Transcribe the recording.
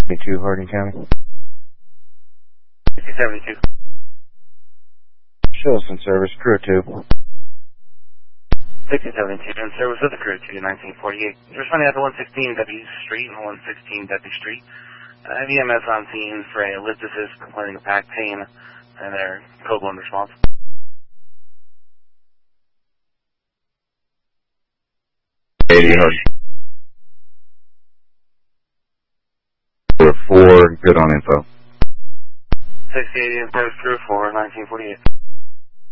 22 Harding County. 72. Show us in service, crew 2. 1672, in service with the crew 2, 1948. You're responding at the 116 W Street and 116 W Street. VMS on scene for a lift assist complaining of back pain and their code 1 response. 80 Harding. 4, good on info. 6080 in service crew 4, 1948.